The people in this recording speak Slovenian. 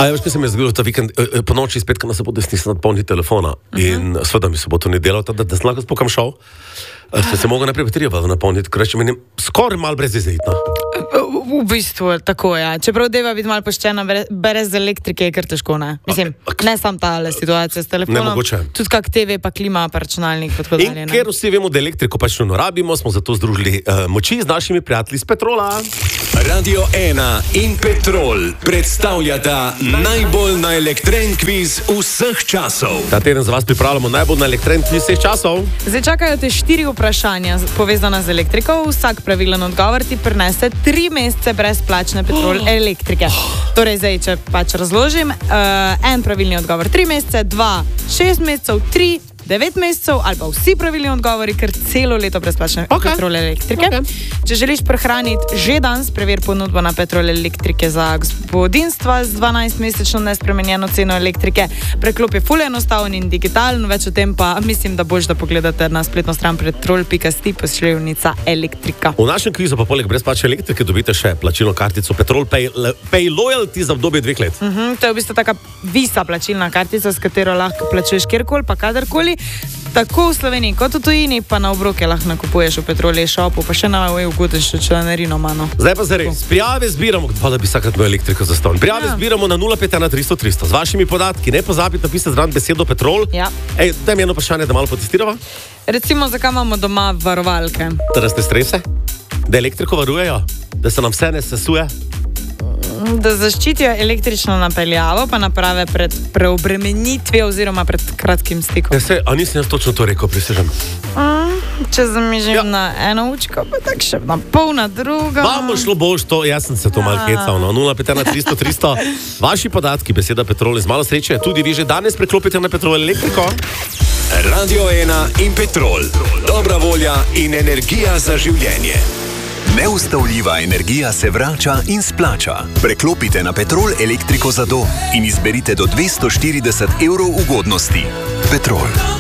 A veš, kaj se mi je zgodilo ta vikend, po noči spet, ko nas se bo desnisno napolni telefona in sveda mi soboto ni delal, da sem lahko spokam šel, sem se mogel najprej baterijo napolniti, ker reče meni, skoraj malo brez izredno. V bistvu tako, ja. Čeprav deva biti malo poštena, brez elektrike je kar težko, ne? Mislim, ne sam tale situacija s telefonom. Nemogoče. Tudi kak TV pa klima pa računalnik pa tako dalje. In ker vsi vemo, da elektriko pač nujno rabimo, smo zato združili moči z našimi prijatelji z Petrola. Radio 1 in Petrol predstavljata najbolj naelektren kviz vseh časov. Ta teden za vas pripravljamo najbolj naelektren kviz vseh časov. Zdaj čakajo te 4 vprašanja povezana z elektriko. Vsak pravilen odgovor ti prinese 3 mesece brezplačne Petrol elektrike. Torej, zdaj, če pač razložim, en pravilni odgovor 3 mesece, 2 6 mesecev, 3 9 mesecev ali pa vsi pravilni odgovori, ker celo leto brezplačne Petrol elektrike. Če želiš prehraniti že danes, preveri ponudbo na Petrol elektrike za gospodinstva z 12-mesečno nespremenjeno ceno elektrike. Preklop je ful enostaven in digitalen, več o tem pa mislim, da boš da pogledate na spletno stran petrol.si pošljevnica elektrika. V našem kvizu pa poleg brezplačne elektrike dobite še plačilno kartico Petrol Pay Loyalty za obdobje 2 let. To je v bistvu taka visa plačilna kartica, s katero lahko plačuješ kjerkoli pa kadarkoli. Tako v Sloveniji kot v tujini, pa na obroke lahko nakupuješ v Petrol e-shopu, pa še na EU-Gutenšu članarino mano. Zdaj pa zares, prijave zbiramo, da bi vsakrat imel elektriko za ston. Prijave zbiramo na 051 300 300. Z vašimi podatki, ne pozabite napisati zraven besedo Petrol. Ja. Daj mi eno vprašanje, da malo potestirava. Recimo, zakaj imamo doma varovalke? Da nas ne strese, da elektriko varujejo, da se nam vse ne sesuje. Da zaščitijo električno napeljavo, pa naprave pred preobremenitvijo oziroma pred kratkim stikom. A nisem jaz točno to rekel, prisežem. Če zamižim na eno učko, pa tak še na pol na drugo. Vamo šlo boš to, jaz sem se to malo hecal, no. 051 300 300. Vaši podatki, beseda Petrol, z malo sreče, tudi vi že danes preklopite na Petrol elektriko. Radio 1 in Petrol. Dobra volja in energija za življenje. Neustavljiva energija se vrača in splača. Preklopite na Petrol elektriko za dom in izberite do 240 € ugodnosti. Petrol.